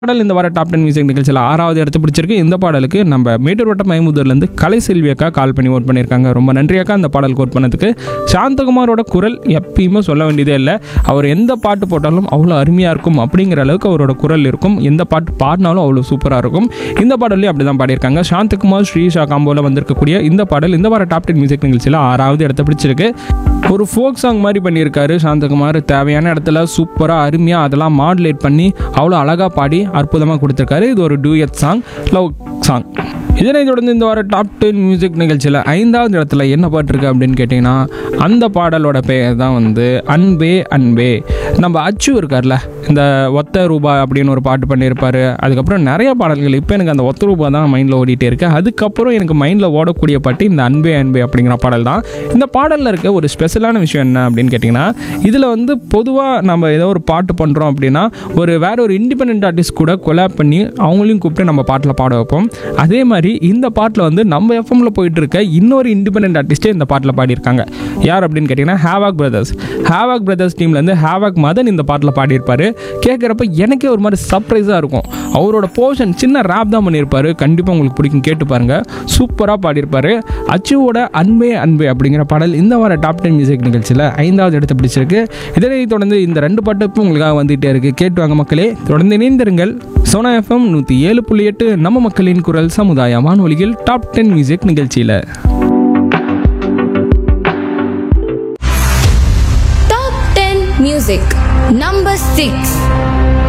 பாடல் இந்த வார டாப் 10 மியூசிக் நிகழ்ச்சியில் 6வது இடத்து பிடிச்சிருக்கு. இந்த பாடலுக்கு நம்ம மேட்டூர் வட்டம் மைமுதூர்லேருந்து கலை செல்வி அக்கா கால் பண்ணி ஓட் பண்ணியிருக்காங்க. ரொம்ப நன்றி அக்கா இந்த பாடல் கோட் பண்ணதுக்கு. சாந்தகுமாரோட குரல் எப்பயுமே சொல்ல வேண்டியதே இல்லை. அவர் எந்த பாட்டு போட்டாலும் அவ்வளோ அருமையாக இருக்கும் அப்படிங்கிற அளவுக்கு அவரோட குரல் இருக்கும். எந்த பாட்டு பாடினாலும் அவ்வளோ சூப்பராக இருக்கும். இந்த பாடல்லையும் அப்படி தான் பாடியிருக்காங்க. சாந்தகுமார் ஸ்ரீஷா காம்போவில் வந்திருக்கக்கூடிய இந்த பாடல் இந்த வார டாப் 10 மியூசிக் நிகழ்ச்சியில் 6வது இடத்த பிடிச்சிருக்கு. ஒரு ஃபோக் சாங் மாதிரி பண்ணியிருக்காரு சாந்தகுமார். தேவையான இடத்துல சூப்பராக அருமையாக அதெல்லாம் மாடுலேட் பண்ணி அவ்வளோ அழகாக பாடி அற்புதமாக கொடுத்துருக்காரு. இது ஒரு டூயட் சாங், லவ் சாங். இதனை தொடர்ந்து இந்த வார டாப் 10 மியூசிக் நிகழ்ச்சியில் 5வது இடத்துல என்ன பாட்டு இருக்கு அப்படின்னு கேட்டிங்கன்னா, அந்த பாடலோட பெயர் தான் வந்து அன்பே அன்பே. நம்ம அச்சு இருக்கார்ல, இந்த ஒத்த ரூபா அப்படின்னு ஒரு பாட்டு பண்ணியிருப்பார். அதுக்கப்புறம் நிறைய பாடல்கள். இப்போ எனக்கு அந்த ஒத்த ரூபா தான் மைண்டில் ஓடிட்டே இருக்கு. அதுக்கப்புறம் எனக்கு மைண்டில் ஓடக்கூடிய பாட்டு இந்த அன்பே அன்பே அப்படிங்கிற பாடல் தான். இந்த பாடலில் இருக்க ஒரு ஸ்பெஷலான விஷயம் என்ன அப்படின்னு கேட்டிங்கன்னா, இதில் வந்து பொதுவாக நம்ம ஏதோ ஒரு பாட்டு பண்ணுறோம் அப்படின்னா வேற ஒரு இண்டிபெண்டன்ட் ஆர்டிஸ்ட் கூட கொலாப் பண்ணி அவங்களையும் கூப்பிட்டு நம்ம பாட்டில் பாட வைப்போம். அதே மாதிரி இந்த பாட்டில் வந்து நம்ம எஃப்எம்ல போயிட்டு இருக்க இன்னொரு இண்டிபெண்டன்ட் ஆர்டிஸ்டே இந்த பாட்டில் பாடியிருக்காங்க. யார் அப்படின்னு கேட்டிங்கன்னா ஹேவாக் பிரதர்ஸ் டீம்லேருந்து ஹேவாக் மதன் இந்த பாட்டில் பாடியிருப்பார். கேட்குறப்ப எனக்கே ஒரு மாதிரி சர்ப்ரைஸாக இருக்கும். அவரோட போர்ஷன் சின்ன ரேப் தான் பண்ணியிருப்பார். கண்டிப்பாக உங்களுக்கு பிடிக்கும், கேட்டு பாருங்கள். சூப்பராக பாடியிருப்பார். அச்சுவோட அன்பே அன்பே அப்படிங்கிற பாடல் இந்த வார டாப் 10 மியூசிக் நிகழ்ச்சியில் 5வது இடத்தை பிடிச்சிருக்கு. இதனை தொடர்ந்து இந்த 2 பாட்டுக்கும் உங்களுக்காக வந்துகிட்டே இருக்குது. கேட்டு வாங்க மக்களே, தொடர்ந்து இணைந்திருங்கள். சோனா எஃப்எம் 107.8 நம்ம மக்களின் குரல் சமுதாய வானொலியில் டாப் 10 மியூசிக் நிகழ்ச்சியில் Top 10 Music Number 6